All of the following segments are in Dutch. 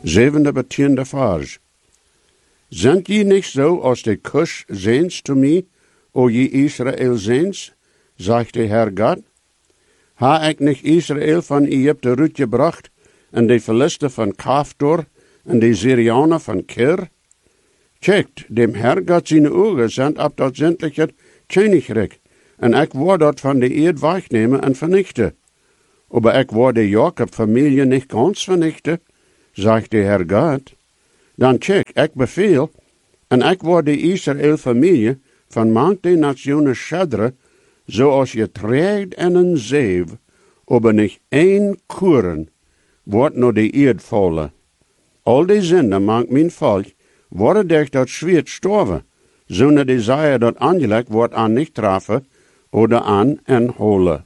Zevende betiende Vers. Sind je nicht so aus der Kusch sehens zu mir, o je Israel sehens, sagt der Herr Gott? Ha ich nicht Israel von Ägypten rütgebracht, en de Philister von Kaftor, en de Syrianer von Kir? Checkt, dem Herr Gott seine Augen sind ab dat sämtliche Königreich, en ich war dort von der Erde wegnehmen en vernichten. Aber ich war der Jakob-Familie nicht ganz vernichten, sagt der Herr Gott. Dan check, ich befehl, en ich war die Israel-Familie von manch de Nationen schadre, so als je trägt en een zeef, aber nicht ein Kuren, wordt nur die Erd volle. Al die Sünder, manch mein Volk, worden durch dat Schwert storven, zonder die Seier dat angelegt wordt an nicht trafen, oder an en hole.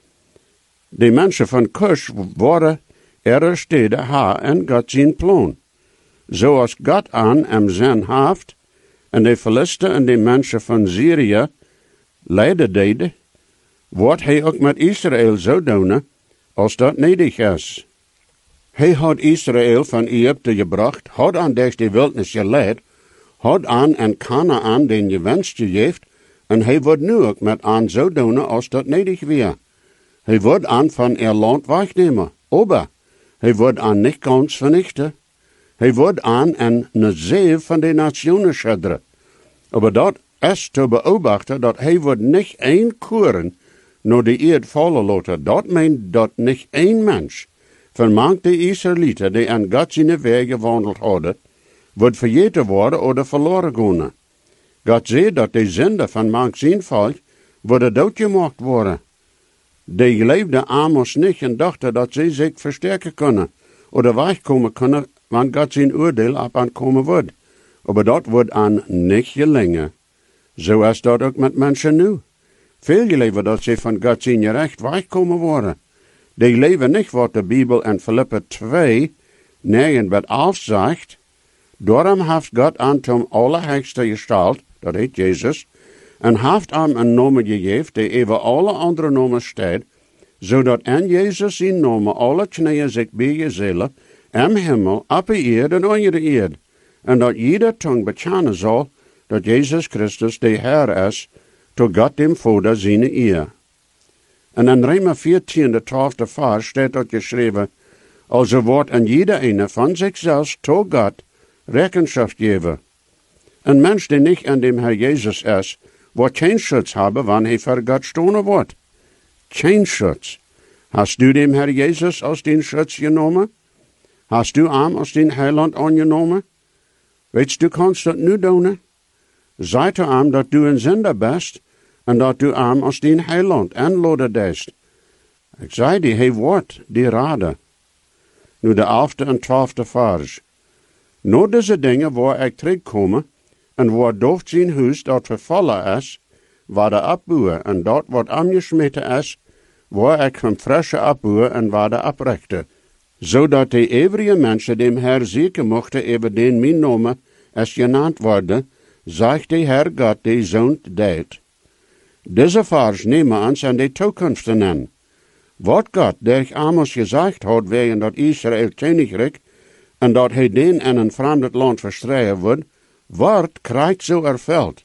Die Menschen von Kusch worden ihre Städte ha en Gott zijn plan. So als Gott an zijn haft, en de Philister en de mensen van Syrië lijden deden, wordt hij ook met Israël zo doen, als dat nedig is. Hij had Israël van Egypte gebracht, had aan deze wildnis geleid, had aan en Kanaan den gewenst gegeven, en hij wordt nu ook met aan zo doen, als dat nedig weer. Hij wordt aan van land wegnemen, aber hij wordt aan niet ganz vernichten. Hij wordt aan en een zeef van de nationen schaderen. Aber dat is te beobachten, dat hij wordt niet één kuren, nur de eerd vallen laten. Dat meint dat niet één mens, van manch de Israëlieten, die aan God zijn weg gewandeld hadden, wordt vergeten worden oder verloren gaan. God zei dat de zenden van manch zijn volk worden doodgemaakt worden. Die leefden Amos niet en dachten dat ze zich versterken kunnen, oder wegkomen kunnen, wanneer God zijn oordeel op aankomen wordt. Aber dat wordt aan niet gelingen. Zo is dat ook met mensen nu. Veel leven dat ze van God zijn recht wegkomen worden. Die leven niet wat de Bijbel in Philippi 2, 9 tot 11 zegt. Daarom heeft God aan hem allerhöchste gestalt, dat heet Jezus, en heeft hem een naam gegeven die even alle andere namen staat, zodat in Jezus zijn naam alle knieën zich bijen zullen, im Himmel, op de eerd en onder de eerd, en dat jeder tong bekennen zal, dat Jezus Christus de Heer is, tot God dem Vader zijn eer. En in Römer 14, de 12e vers staat dat geschreven, also wordt en jeder eine van zichzelf tot God Rechenschaft geven. Een mens die niet aan dem Herr Jezus is, wordt geen Schutz hebben, wanneer hij voor God stonen wordt. Geen Schutz. Hast du dem Herr Jezus als den Schutz genomen? Hast du hem als den Heiland aangenomen? Weet du kannst dat nu doen? Zeg te hem dat du een zender bist, en dat du hem als den Heiland aanladen deest. Ik zei die, hij wordt die rade. Nu de 11e en 12e vers. Nou deze dingen waar ik terugkomen, en waar dooft zijn huis dat vervallen is, waar de opbouwen en dat wat aangesmeten is, waar ik hem frische opbouwen en waar de oprechten. Zodat de eeuwige mensen dem Herr zeker mochten even den mijn naam is genannt worden, zegt de Herr Gott die zoont deed. Deze vers nemen ons aan de toekomst aan. Wat God durch Amos gezegd had wegen dat Israël Königreich en dat hij den in een vreemd land verstreien wordt krijgt zo erveld.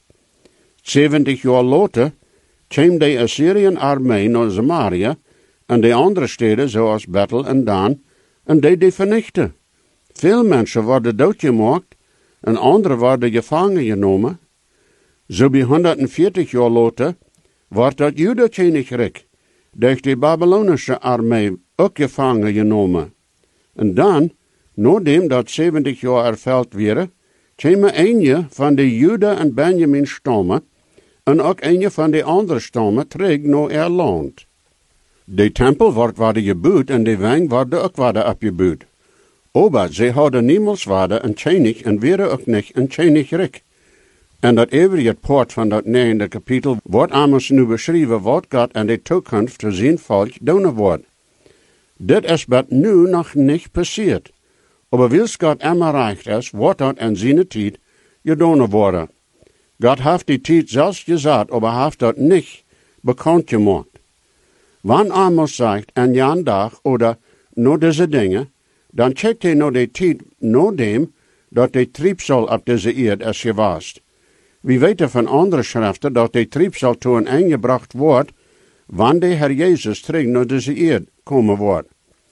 70 jaar later kwam de Assyrian armee naar Samaria en de andere steden zoals Bethel en Dan en die vernichten. Veel mensen worden doodgemaakt en anderen worden gevangen genomen. Zo bij 140 jaar later wordt dat Juda-Königreich durch die Babylonische armee ook gevangen genomen. En dan, nadat dat 70 jaar erveld werden, kwamen een van de Juda en Benjamin stammen en ook een van de andere stammen terug naar haar land. De tempel wordt gebouwd en de wijn wordt ook opgebouwd. Aber ze hadden niemals een koning en werden ook niet een koninkrijk. En dat eeuwige poort van dat 9e kapitel wordt Amos nu beschreven wat God in de toekomst voor zijn volk doen wordt. Dit is wat nu nog niet passiert. Aber wils God immer recht is, wordt dat in zijn tijd gedaan worden. God heeft die tijd zelfs gezegd, aber heeft dat niet bekend gemaakt. Wanneer Amos zegt, en jan dag, oder nur diese Dinge, Dan checkt hij nog de tijd na dem, dat de triebsal op deze eerd is geweest. We weten van andere schriften dat de triebsal toe een einde gebracht wordt, wanneer de Heer Jezus terug naar deze eerd komen wordt.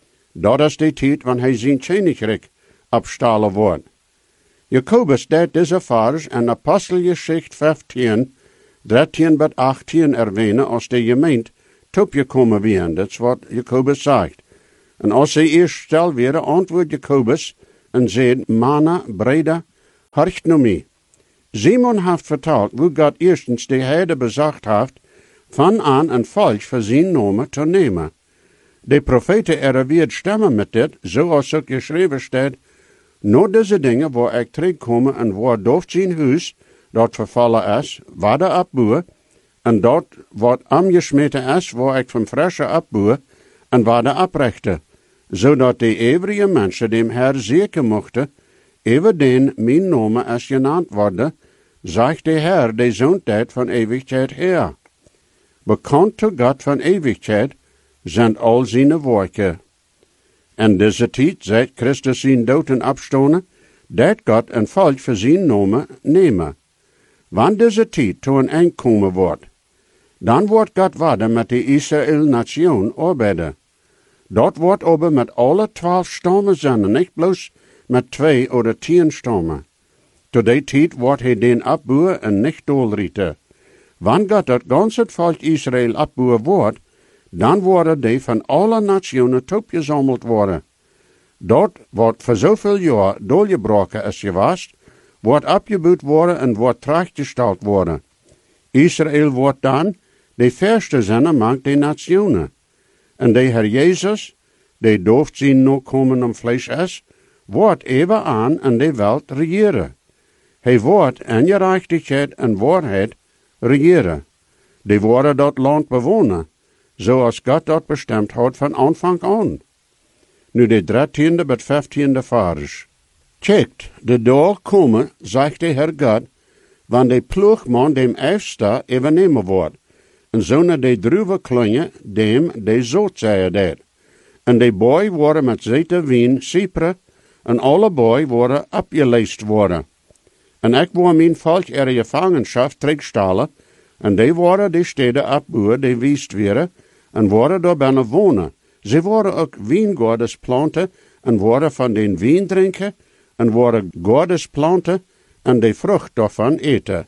Dat is de tijd wanneer hij zijn koninkrijk opstalen wordt. Jacobus deed deze vers in Apostelgeschichte 15, 13 tot 18 erwähnen als de gemeente topgekomen werden. Dat is wat Jacobus zegt. En als ze eerst stil werden, antwoordt Jacobus en zei, Mana, Breda, horcht naar mij. Simon heeft verteld hoe God eerstens de Heide bezacht heeft, van aan een volk voor zijn naam te nemen. De profeten erweerd stemmen met dit, zoals ook geschreven staat, na deze dingen waar ik terugkomen en waar dooft zijn huis, dat vervallen is, waar de opbouwen, en dat wat aangesmeten is, waar ik van frisse opbouwen, en waar de oprechten, zodat de eeuwige mensen dem Heer zeker mochten, even den mijn naam is genaamd worden, zegt de Heer, de zoontijd van eeuwigheid her. Bekend te God van eeuwigheid zijn al zijn werken. En deze tijd, seit Christus zijn dood en opstonden, dat God een volk voor zijn naam nemen. Wanneer deze tijd toe een eind komen wordt, dan wordt God worden met de Israël-nation arbeiden. Dat wordt aber met alle 12 stammen zijn, niet bloos met 2 of 10 stammen. Tot die tijd wordt hij den opbouwen en niet doorrieten. Wanneer God dat ganze volk Israël opbouwen wordt, dan worden die van alle nationen opgezameld worden. Dat wordt voor zoveel jaar doorgebroken is geweest, wordt opgebouwd worden en wordt terechtgesteld worden. Israël wordt dan de verste zijn maakt de nationen. En de Heer Jezus, die dooft zijn nog komen om vlees is, wordt even aan en de wereld regeren. Hij wordt in gerechtigheid en waarheid regeren. Die worden dat land bewonen, zoals God dat bestemd had van aanvang aan. Nu de 13e tot 15e vers. Checkt, de dag komen, zegt de Heer God, wanneer de ploegman dem eifsta overnemen wordt, en zo naar de druivenklontje dem de zootzeien deed. En de boy worden met zete wien cypre, en alle boy worden opgeleest worden. En ik wil mijn volk er gevangenschap terugstellen, en die worden de steden opbouwen die wiest werden, en worden daar binnen wonen. Ze worden ook wijngaarden planten, en worden van den wijn drinken, en worden gaarden planten, en de vrucht daarvan eten.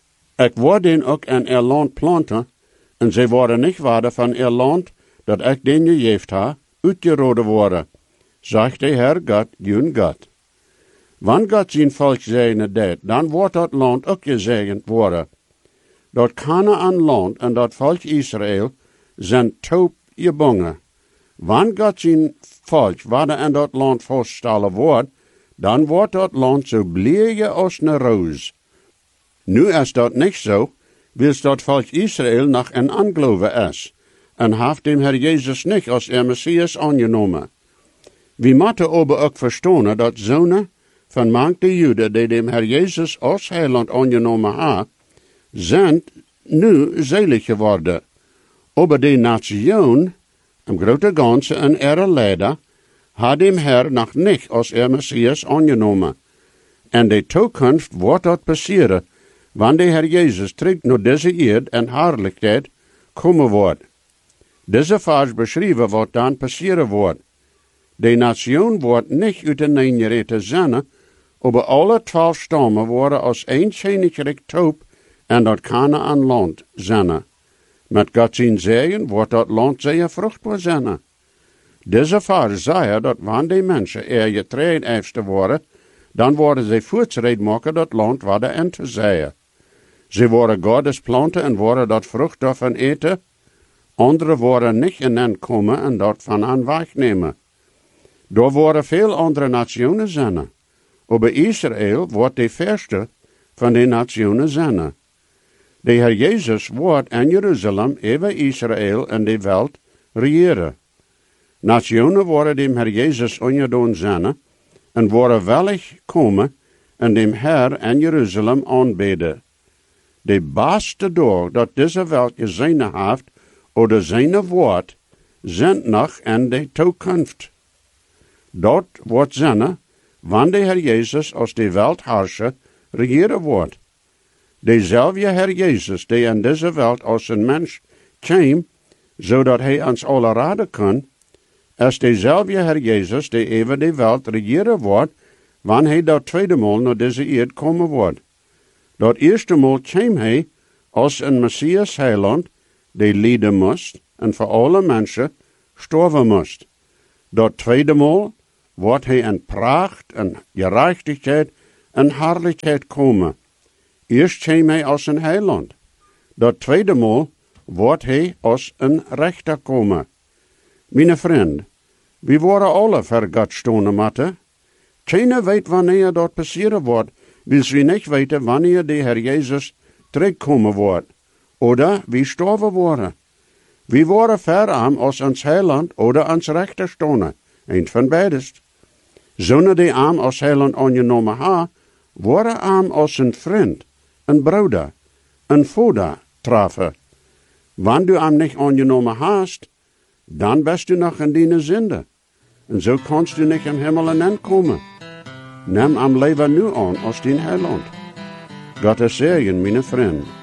Ik word den ook in er land planten, en ze worden niet waarde van er land, dat ik den gegeven ha, uitgeroden worden, zegt de Heer God, jun God. Wanneer God zijn volk zegenen deed, dan wordt dat land ook gezegend worden. Dat Kanaan land en dat volk Israël zijn taub gebonden. Wanneer God zijn volk waarde in dat land vaststellen wordt, dan wordt dat land zo blije als een roos. Nu is dat niet zo, wils dat volk Israël nog een aangeloven is, en heeft dem Heer Jezus niet als Messias aangenomen. We moeten aber ook verstaan dat zonen van manche Juden die dem Heer Jezus als heiland aangenomen ha, zijn nu zelig geworden. Aber de nation, im grote ganze en ihre leider, had dem Heer nog niet als Messias aangenomen. En de toekomst wordt dat passeren, wanneer de Heer Jezus terug naar deze eerd en heerlijkheid komen wordt. Deze vers beschrijven wat dan passeren wordt. De nation wordt niet uit de neengereten zinnen, aber alle 12 stammen worden als een koninkrijk taub en dat Kanaan land zinnen. Met God zijn zegen wordt dat land zeer vruchtbaar zinnen. Deze vers zei dat wanneer de mensen er getreden eifste worden, dan worden ze voortschrijd maken dat land waar de ente zeien. Ze worden Gottes planten en worden dat vrucht daarvan eten. Andere worden niet in komen en dat van aan wegnemen. Daar worden veel andere nationen zinnen. Aber Israël wordt de verste van de nationen zinnen. De Heer Jezus wordt in Jeruzalem even Israël en de wereld regeren. Nationen worden dem Heer Jezus ongedaan zinnen en worden wellig komen en dem Heer in Jeruzalem aanbeden. De beste dag dat deze wereld gezien heeft, oder zijn woord, zijn nog in de toekomst. Dat wordt zinnen, wanneer de Heer Jezus als de Weltherrscher regeren wordt. Dezelfde Heer Jezus, die in deze wereld als een mens kwam, zodat hij ons alle raden kan, is dezelfde Heer Jezus, die even de wereld regeren wordt, wanneer hij dat tweede maal naar deze eerd komen wordt. Dat eerste maal kwam hij als een Messias heiland, die lijden moest en voor alle mensen sterven moest. Dat tweede maal wordt hij in pracht en gerechtigheid en herrlijkheid komen. Eerst kwam hij als een heiland. Dat tweede maal wordt hij als een rechter komen. Mijn vriend, we worden alle voor God stonden moeten. Keiner weet wanneer dat passeren wordt, wils we niet weten wanneer de Heer Jezus terugkomen wordt. Oder we sterven worden. We worden verarm als ons heiland oder ons rechter stonden. Eén van beides. Zonder die arm als heiland aangenomen ha, worden arm als een vriend, een broeder, een vader treffen. Wanneer du arm niet aangenomen hast, dan bist du nog in die Sünde. En zo kannst du niet im Himmel aankomen. Neem am leven nu aan als dien heiland. Gottes Segen, mijn vriend.